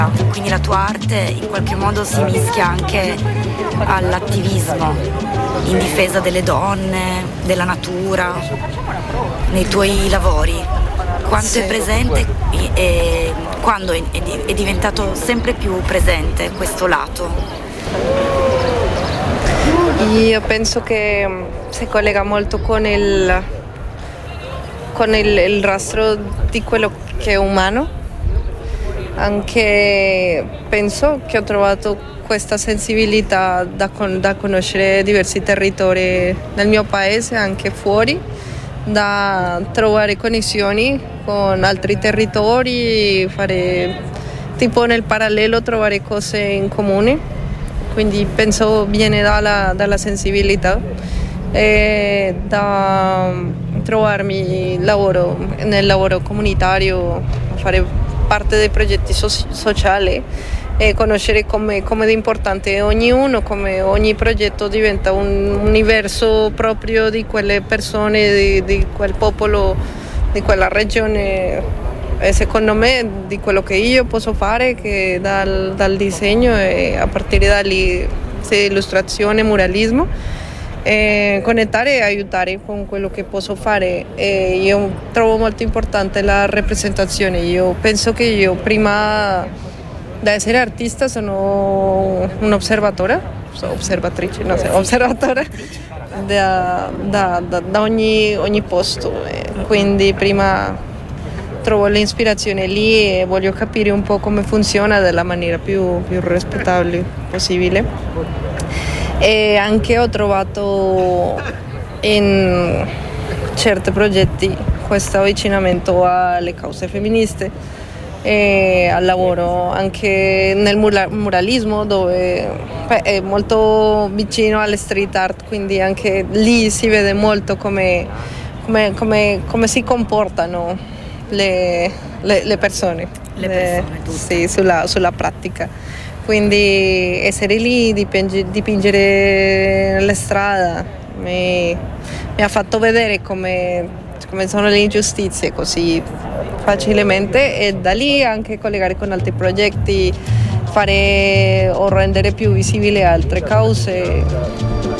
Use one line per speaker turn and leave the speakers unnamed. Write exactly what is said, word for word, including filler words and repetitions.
Quindi la tua arte in qualche modo si mischia anche all'attivismo in difesa delle donne, della natura, nei tuoi lavori. Quanto sì. è presente e, e quando è, è diventato sempre più presente questo lato?
Io penso che si collega molto con il, con il, il rastro di quello che è umano. Anche penso che ho trovato questa sensibilità da, con, da conoscere diversi territori nel mio paese, anche fuori, da trovare connessioni con altri territori, fare tipo nel parallelo trovare cose in comune, quindi penso viene dalla, dalla sensibilità e da trovarmi lavoro, nel lavoro comunitario, fare parte dei progetti so- sociali e conoscere come, come è importante ognuno, come ogni progetto diventa un universo proprio di quelle persone, di, di quel popolo, di quella regione. E secondo me di quello che io posso fare, che dal, dal disegno e a partire da lì, se illustrazione, muralismo, e connettare e aiutare con quello che posso fare. E io trovo molto importante la rappresentazione. Io penso che io prima di essere artista sono un'osservatore, sono osservatrice, no, osservatore da, da, da, da ogni, ogni posto, e quindi prima trovo l'ispirazione lì e voglio capire un po' come funziona della maniera più, più rispettabile possibile. E anche ho trovato in certi progetti questo avvicinamento alle cause femministe e al lavoro anche nel muralismo, dove beh, è molto vicino alle street art, quindi anche lì si vede molto come, come, come, come si comportano le, le, le persone,
le persone
eh, sì, sulla, sulla pratica. Quindi essere lì, dipingere, dipingere le strade mi, mi ha fatto vedere come, come sono le ingiustizie così facilmente, e da lì anche collegare con altri progetti, fare o rendere più visibili altre cause.